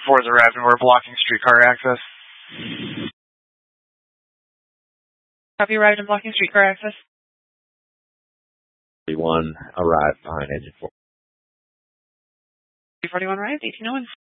Engine 4 has arrived and we're blocking streetcar access. Copy, arrived and blocking streetcar access. 41 arrived behind Engine 4. 341 arrived, 1801.